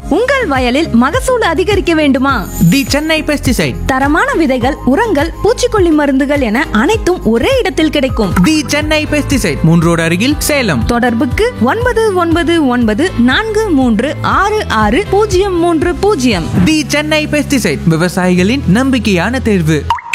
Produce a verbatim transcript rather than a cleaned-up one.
உங்கள் வயலில் மகசூல் அதிகரிக்க வேண்டுமா? தி சென்னை பெஸ்டிசைட். தரமான விதைகள், உரங்கள், பூச்சிக்கொல்லி மருந்துகள் என அனைத்தும் ஒரே இடத்தில் கிடைக்கும். தி சென்னை பெஸ்டிசைட், மூன்று ரோடு அருகில், சேலம். தொடர்புக்கு ஒன்பது ஒன்பது ஒன்பது நான்கு மூன்று ஆறு ஆறு பூஜ்ஜியம் மூன்று பூஜ்ஜியம். தி சென்னை பெஸ்டிசைட், விவசாயிகளின் நம்பிக்கையான தேர்வு.